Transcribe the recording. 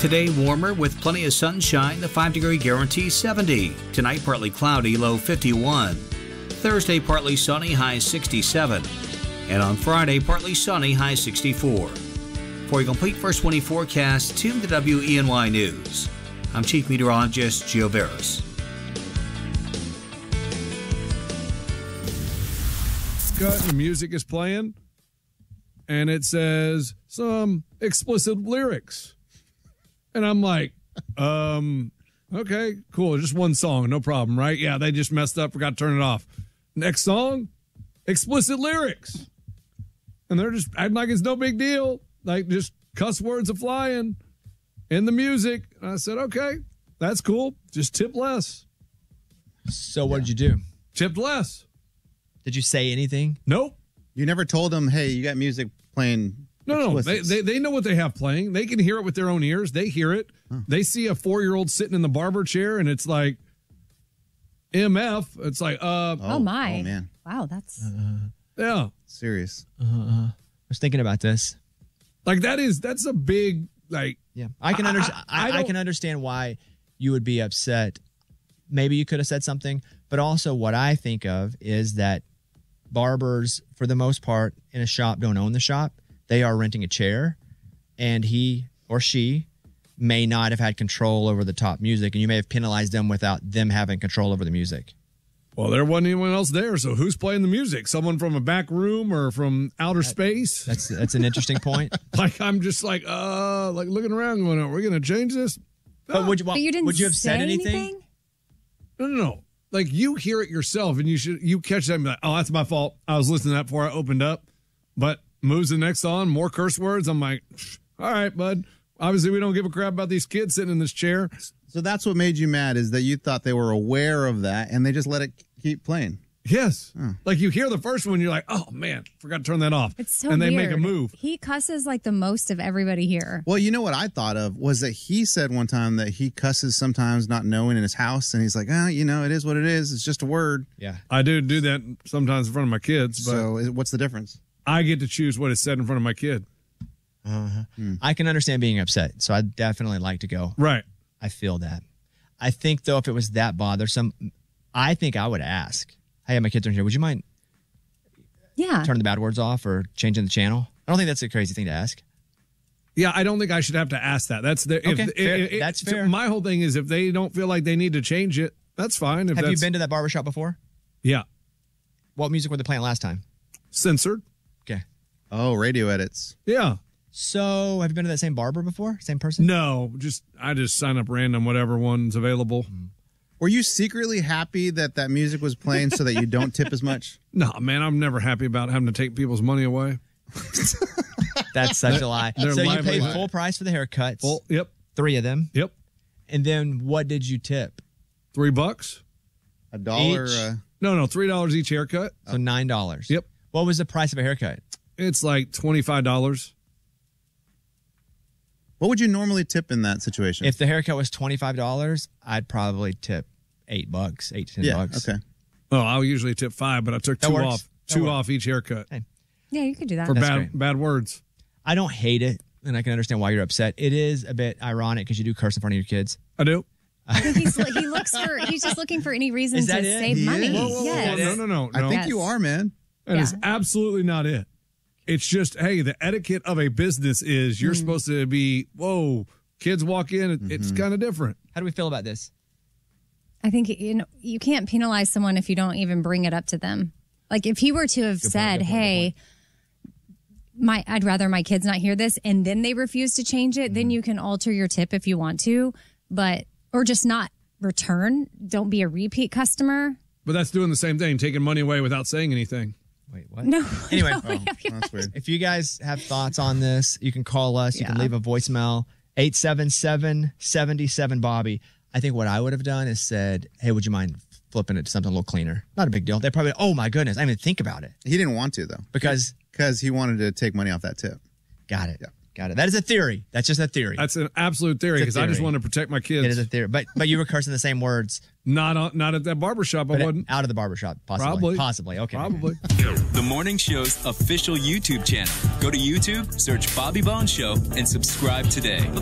Today, warmer with plenty of sunshine, the 5-degree guarantee 70. Tonight, partly cloudy, low 51. Thursday, partly sunny, high 67. And on Friday, partly sunny, high 64. For a complete first 20 forecast, tune to WENY News. I'm Chief Meteorologist Gio Veras. The music is playing, and it says some explicit lyrics. And I'm like, okay, cool. Just one song, no problem, right? Yeah, they just messed up, forgot to turn it off. Next song, explicit lyrics. And they're just acting like it's no big deal. Like, just cuss words are flying in the music. And I said, okay, that's cool. Just tip less. So what did you do? Tipped less. Did you say anything? Nope. You never told them, hey, you got music playing. No. They know what they have playing. They can hear it with their own ears. They hear it. Huh. They see a 4-year-old sitting in the barber chair, and it's like MF. It's like, oh my. Oh, man. Wow, that's... yeah. Serious. I was thinking about this. Like, that's a big, like... Yeah, I can understand. I can understand why you would be upset. Maybe you could have said something, but also what I think of is that barbers, for the most part, in a shop don't own the shop. They are renting a chair, and he or she may not have had control over the top music, and you may have penalized them without them having control over the music. Well, there wasn't anyone else there, so who's playing the music? Someone from a back room or from outer space? That's an interesting point. Like, I'm just like looking around going, are we going to change this? No. But you didn't would you have said say anything? No. Like, you hear it yourself, and you catch that and be like, oh, that's my fault. I was listening to that before I opened up. But moves the next on, more curse words. I'm like, all right, bud. Obviously, we don't give a crap about these kids sitting in this chair. So that's what made you mad, is that you thought they were aware of that, and they just let it keep playing. Yes. Like, you hear the first one, you're like, oh, man, forgot to turn that off. It's so and they weird. make a move. He cusses like the most of everybody here. Well, you know what I thought of was that he said one time that he cusses sometimes not knowing in his house, and he's like, it is what it is. It's just a word. Yeah. I do that sometimes in front of my kids. But so what's the difference? I get to choose what is said in front of my kid. I can understand being upset, so I'd definitely like to go. Right. I feel that. I think, though, if it was that bothersome, I think I would ask, hey, my kids are here. Would you mind turning the bad words off or changing the channel? I don't think that's a crazy thing to ask. Yeah, I don't think I should have to ask that. That's that's fair. My whole thing is if they don't feel like they need to change it, that's fine. Have you been to that barbershop before? Yeah. What music were they playing last time? Censored. Okay. Oh, radio edits. Yeah. So, have you been to that same barber before? Same person? No, I just sign up random, whatever one's available. Were you secretly happy that music was playing so that you don't tip as much? No, man, I'm never happy about having to take people's money away. That's such a lie. So you paid full price for the haircuts. Yep. 3 of them. Yep. And then what did you tip? $3. $1. No, $3 each haircut. So $9. Yep. What was the price of a haircut? It's like $25. What would you normally tip in that situation? If the haircut was $25, I'd probably tip $8, $8 to $10. Okay. Oh, I'll usually tip $5, but I took two off. Two off each haircut. Hey. Yeah, you could do that. For bad words. I don't hate it, and I can understand why you're upset. It is a bit ironic because you do curse in front of your kids. I do. I think he's just looking for any reason to save money. Yes. No. I think you are, man. That is absolutely not it. It's just, hey, the etiquette of a business is you're supposed to be, whoa, kids walk in, it's kind of different. How do we feel about this? I think you can't penalize someone if you don't even bring it up to them. Like if he were to have said, hey, I'd rather my kids not hear this, and then they refuse to change it, then you can alter your tip if you want to, or just not return. Don't be a repeat customer. But that's doing the same thing, taking money away without saying anything. Wait, what? No. Anyway, that's weird. If you guys have thoughts on this, you can call us. You can leave a voicemail, 877-77-BOBBY. I think what I would have done is said, hey, would you mind flipping it to something a little cleaner? Not a big deal. They probably, oh my goodness, I didn't even think about it. He didn't want to, though. Because he wanted to take money off that tip. Got it. Yeah. Got it. That is a theory. That's just a theory. That's an absolute theory because I just want to protect my kids. It is a theory. But you were cursing the same words. Not at that barbershop, I wasn't. Out of the barbershop, possibly. Possibly, okay. Probably. The Morning Show's official YouTube channel. Go to YouTube, search Bobby Bones Show, and subscribe today.